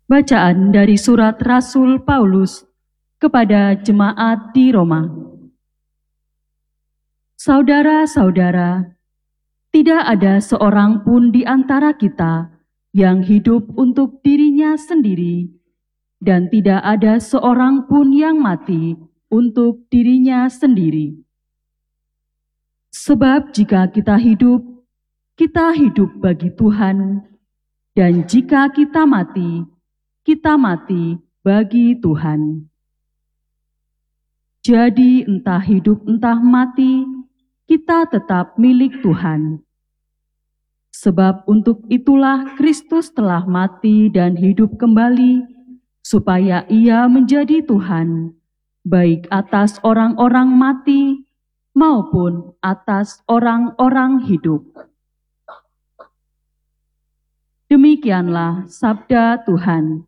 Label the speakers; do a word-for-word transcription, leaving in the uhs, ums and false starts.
Speaker 1: Bacaan dari surat Rasul Paulus kepada jemaat di Roma. Saudara-saudara, tidak ada seorang pun di antara kita yang hidup untuk dirinya sendiri, dan tidak ada seorang pun yang mati untuk dirinya sendiri. Sebab jika kita hidup, kita hidup bagi Tuhan, dan jika kita mati, kita mati bagi Tuhan. Jadi entah hidup entah mati, kita tetap milik Tuhan. Sebab untuk itulah Kristus telah mati dan hidup kembali, supaya Ia menjadi Tuhan, baik atas orang-orang mati maupun atas orang-orang hidup. Demikianlah sabda Tuhan.